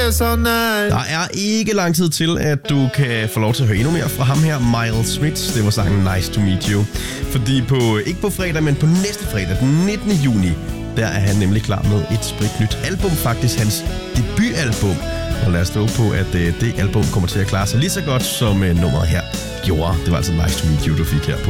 Der er ikke lang tid til, at du kan få lov til at høre endnu mere fra ham her, Miles Smith. Det var sangen Nice to Meet You. Fordi ikke på fredag, men på næste fredag, den 19. juni, der er han nemlig klar med et spritnyt album. Faktisk hans debutalbum. Og lad os stå på, at det album kommer til at klare sig lige så godt, som nummeret her gjorde. Det var altså Nice to Meet You, du fik her på